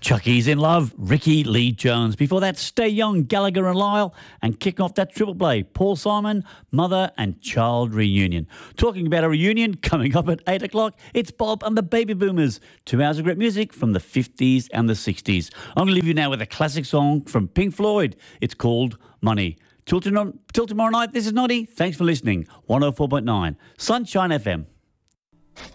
Chucky's in Love, Ricky Lee Jones. Before that, Stay Young, Gallagher and Lyle. And kicking off that triple play, Paul Simon, Mother and Child Reunion. Talking about a reunion coming up at 8 o'clock, it's Bob and the Baby Boomers. 2 hours of great music from the 50s and the 60s. I'm going to leave you now with a classic song from Pink Floyd. It's called Money. Till tomorrow night, this is Noddy. Thanks for listening. 104.9 Sunshine FM.